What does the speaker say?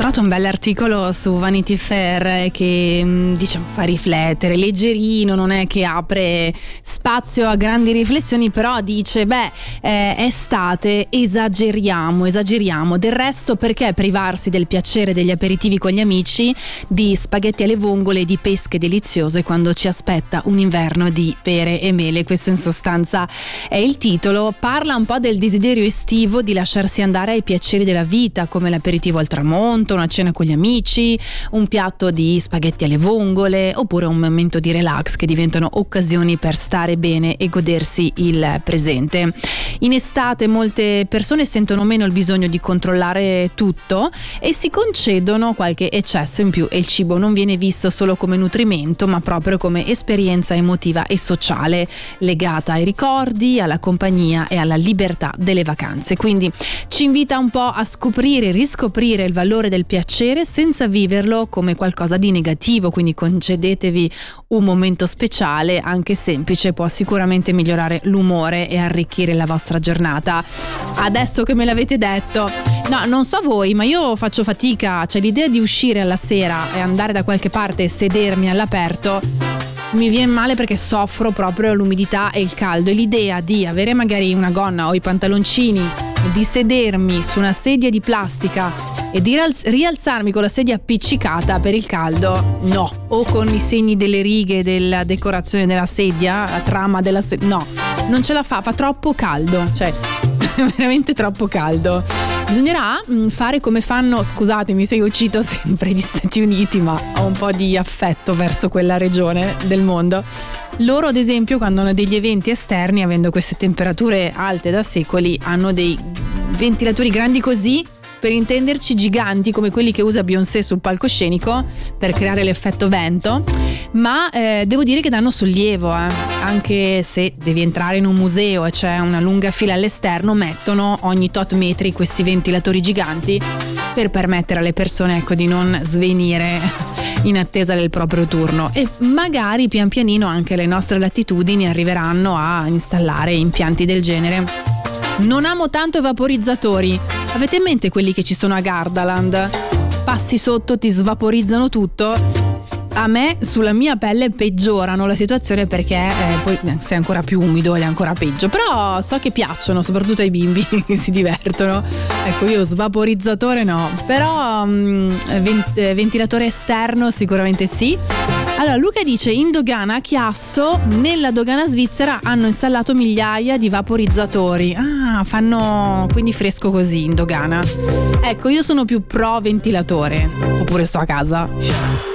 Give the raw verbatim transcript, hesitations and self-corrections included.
trovato un bell'articolo su Vanity Fair che diciamo fa riflettere, leggerino, non è che apre spazio a grandi riflessioni, però dice beh eh, estate, esageriamo, esageriamo, del resto perché privarsi del piacere degli aperitivi con gli amici, di spaghetti alle vongole e di pesche deliziose quando ci aspetta un inverno di pere e mele. Questo in sostanza è il titolo. Parla un po' del desiderio estivo di lasciarsi andare ai piaceri della vita, come l'aperitivo al tramonto, una cena con gli amici, un piatto di spaghetti alle vongole oppure un momento di relax che diventano occasioni per stare bene e godersi il presente. In estate molte persone sentono meno il bisogno di controllare tutto e si concedono qualche eccesso in più e il cibo non viene visto solo come nutrimento ma proprio come esperienza emotiva e sociale legata ai ricordi, alla compagnia e alla libertà delle vacanze. Quindi ci invita un po' a scoprire, riscoprire il valore del piacere senza viverlo come qualcosa di negativo, quindi concedetevi un momento speciale, anche semplice, può sicuramente migliorare l'umore e arricchire la vostra giornata. Adesso che me l'avete detto, no, non so voi, ma io faccio fatica, cioè l'idea di uscire alla sera e andare da qualche parte e sedermi all'aperto mi viene male perché soffro proprio l'umidità e il caldo, e l'idea di avere magari una gonna o i pantaloncini, di sedermi su una sedia di plastica e di rialzarmi con la sedia appiccicata per il caldo, no, o con i segni delle righe della decorazione della sedia, la trama della sedia, no, non ce la fa, fa troppo caldo, cioè veramente troppo caldo. Bisognerà fare come fanno, scusatemi se io cito sempre gli Stati Uniti, ma ho un po' di affetto verso quella regione del mondo. Loro ad esempio quando hanno degli eventi esterni, avendo queste temperature alte da secoli, hanno dei ventilatori grandi così, per intenderci giganti come quelli che usa Beyoncé sul palcoscenico per creare l'effetto vento, ma eh, devo dire che danno sollievo, eh. Anche se devi entrare in un museo e c'è una lunga fila all'esterno, mettono ogni tot metri questi ventilatori giganti per permettere alle persone, ecco, di non svenire in attesa del proprio turno, e magari pian pianino anche le nostre latitudini arriveranno a installare impianti del genere. Non amo tanto i vaporizzatori. Avete in mente quelli che ci sono a Gardaland? Passi sotto, ti svaporizzano tutto. A me, sulla mia pelle, peggiorano la situazione perché eh, poi sei ancora più umido ed è ancora peggio. Però so che piacciono, soprattutto ai bimbi che si divertono. Ecco, io svaporizzatore no, però um, vent- ventilatore esterno sicuramente sì. Allora, Luca dice: in dogana a Chiasso, nella dogana svizzera, hanno installato migliaia di vaporizzatori. Ah, fanno quindi fresco così in dogana. Ecco, io sono più pro ventilatore, oppure sto a casa.